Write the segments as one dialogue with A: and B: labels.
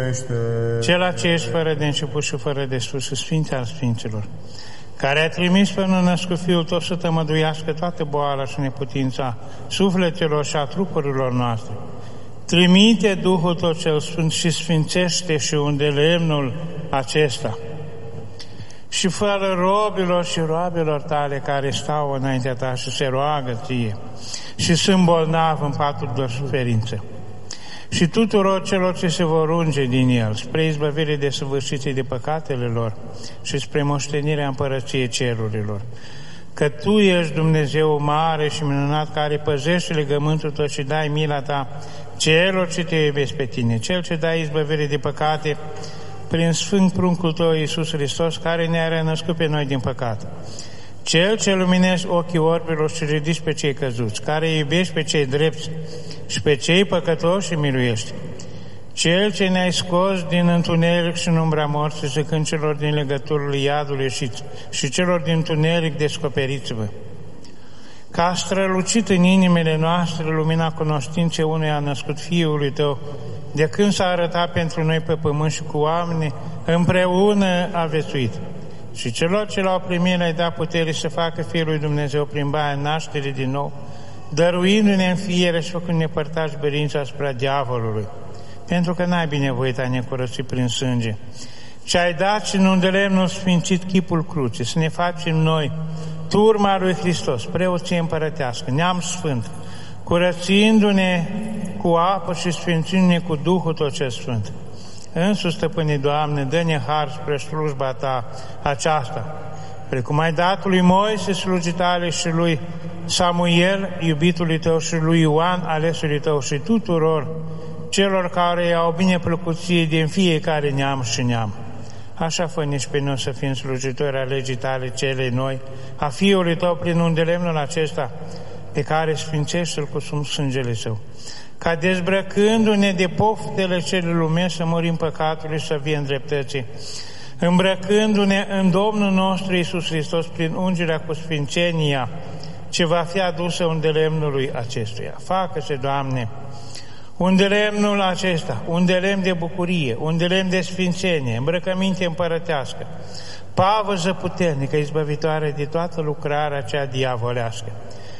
A: Cel ce ești fără de început și fără de sus, Sfinte al Sfinților, care a trimis pe unul născut Fiul Tău să tămăduiască toată boala și neputința sufletelor și a trupurilor noastre. Trimite Duhul Tău cel Sfânt și sfințește și unde lemnul acesta. Și fără robilor și roabilor Tale care stau înaintea Ta și se roagă Ție și sunt bolnavi în patul de suferință. Și tuturor celor ce se vor unge din El, spre izbăvire de săvârșiții de păcatele lor și spre moștenirea împărăției cerurilor. Că Tu ești Dumnezeu mare și minunat, care păzești legământul Tău și dai mila Ta celor ce Te iubesc pe Tine, Cel ce dai izbăvire de păcate prin Sfânt pruncul Tău, Iisus Hristos, care ne-a renăscut pe noi din păcat. Cel ce luminești ochii orbilor și ridici pe cei căzuți, care iubești pe cei drepți și pe cei păcătoși și miluiești. Cel ce ne-ai scos din întuneric și în umbra morții, zicând celor din legăturile iadului și celor din întuneric, descoperiți-vă. Că a strălucit în inimile noastre lumina cunoștinței unuia născut Fiului Tău, de când s-a arătat pentru noi pe pământ și cu oameni, împreună a viețuit. Și celor ce l-au primit le-ai dat putere să facă Fiul lui Dumnezeu prin baia nașterii din nou, dăruindu-ne înfiere și făcându-ne părtași bărința asupra diavolului, pentru că n-ai binevoit a ne curăți prin sânge. Și ai dat și în unde lemnul sfințit chipul crucii, să ne facem noi turma lui Hristos, preoție împărătească, neam sfânt, curățindu-ne cu apă și sfințindu-ne cu Duhul Tău cel Sfânt. Însuși, Stăpâne, Doamne, dă-ne har spre slujba Ta aceasta, precum ai dat lui Moise, slugii Tale, și lui Samuel, iubitului Tău, și lui Ioan, alesului Tău, și tuturor celor care i-au bineplăcut Ție din fiecare neam și neam. Așa fă-ne și pe noi să fim slujitori a legii Tale cele noi, a Fiului Tău, prin unde lemnul acesta, pe care sfințește-L cu sângele Său, ca dezbrăcându-ne de poftele cele lumești să murim păcatului și să fie dreptății, îmbrăcându-ne în Domnul nostru Iisus Hristos prin ungerea cu sfințenia ce va fi adusă unde lemnului acestuia. Facă-se, Doamne, unde lemnul acesta, unde lemn de bucurie, unde lemn de sfințenie, îmbrăcăminte împărătească, pavăză puternică, izbăvitoare de toată lucrarea cea diavolească,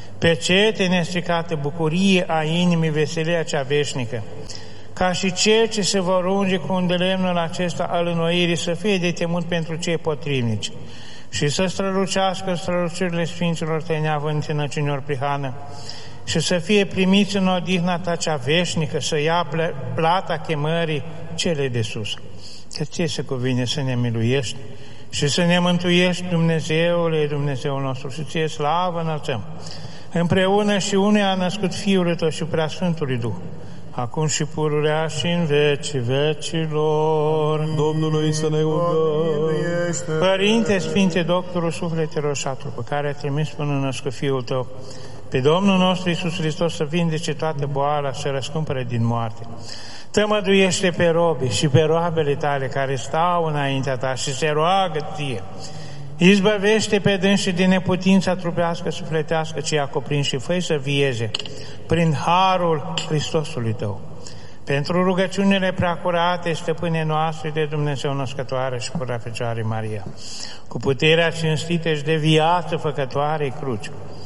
A: pecete nestricată, bucurie a inimii, veselia cea veșnică, ca și cei ce se vor unge cu unde lemnul acesta al înnoirii să fie de temut pentru cei potrivnici și să strălucească strălucirile Sfinților Tăi neavând înăcinori prihană și să fie primiți în odihna Ta cea veșnică, să ia plata chemării cele de sus. Că Ție se cuvine să ne miluiești și să ne mântuiești, Dumnezeule, Dumnezeul nostru, și Ție slavă înălțăm, împreună și unuia a născut Fiul Tău și Preasfântului Duh, acum și pururea și în vecii vecilor.
B: Domnului să ne rugăm.
A: Părinte Sfinte, Doctorul sufletelor și a trupului, care a trimis până născut Fiul Tău, pe Domnul nostru Iisus Hristos, să vindece toată boala, să răscumpere din moarte. Tămăduiește pe robii și pe roabele Tale care stau înaintea Ta și se roagă Ție. Izbăvește pe dânsii din neputința trupească, sufletească ce i-a cuprins și fă-i să vieze prin harul Hristosului Tău. Pentru rugăciunile preacurate, Stăpâne noastre de Dumnezeu născătoare și pura Fecioare Maria, cu puterea cinstită și de viață făcătoarei cruci,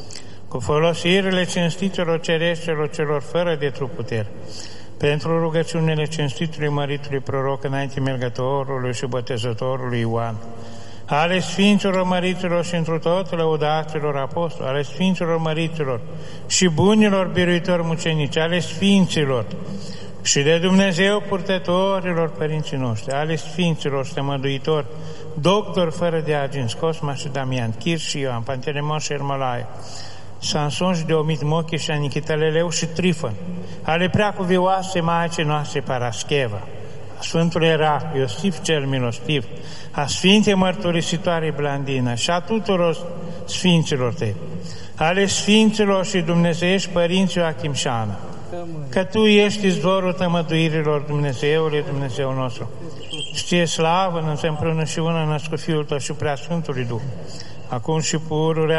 A: cu folosirile cinstitelor cereștilor celor fără de trup putere, pentru rugăciunile cinstitului măritului proroc înainte mergătorului și botezătorului Ioan, ale Sfinților măriților și întru tot lăudaților apostoli, ale Sfinților măriților și bunilor biruitori mucenici, ale Sfinților și de Dumnezeu purtătorilor părinții noștri, ale Sfinților stămăduitori, doctori fără de agins, Cosma și Damian, Chir și Ioan, Pantelemon și Ermolaie, Samson și Deomit, Moche și Anichitaleleu și Trifon, ale preacuvioase Maicii noastre Parascheva, a Sfântului Erac, Iosif cel milostiv, a Sfinte Mărturisitoare Blandina și a tuturor Sfinților Tăi, ale Sfinților și Dumnezeiești Părinții Joachim și Ana, că Tu ești izvorul tămăduirilor, Dumnezeule, Dumnezeu nostru, și Ție slavă înălțăm împreună și una născut Fiul Tău și Preasfântului Duh, acum și pururea